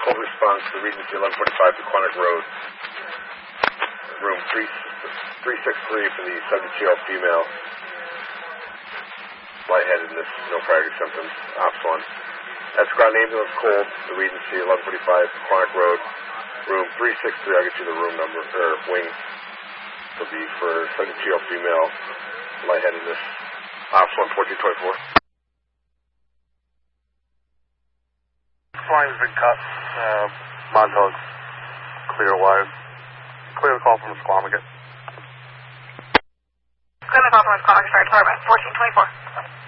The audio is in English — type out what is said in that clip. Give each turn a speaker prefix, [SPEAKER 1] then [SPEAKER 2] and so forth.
[SPEAKER 1] Cold response to Regency 1145 Quantic Road. Room 363 for the 7GL female. Lightheadedness, no prior symptoms. Ops 1. That's ground ambulance cold, the Regency 1145 Quantic Road. Room 363, I'll get you the room number, or wing. It'll be for 7GL female. Lightheadedness. Ops 1, 1424.
[SPEAKER 2] Flying's been cut. Montauk's clear wise. Clear the call from Squamish.
[SPEAKER 3] Clear the call from Squamish Fire Department, 1424.